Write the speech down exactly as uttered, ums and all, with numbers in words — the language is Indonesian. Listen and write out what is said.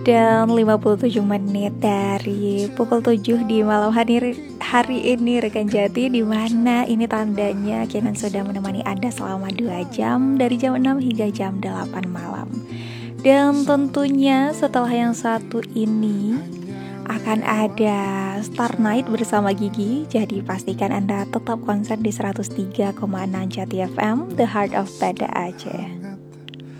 Dan lima puluh tujuh menit dari pukul tujuh di malam hari hari ini rekan Jati, di mana ini tandanya Kenan sudah menemani Anda selama dua jam dari jam enam hingga jam delapan malam. Dan tentunya setelah yang satu ini akan ada Star Night bersama Gigi. Jadi pastikan Anda tetap konsen di seratus tiga koma enam Jati F M, The Heart of Banda Aceh.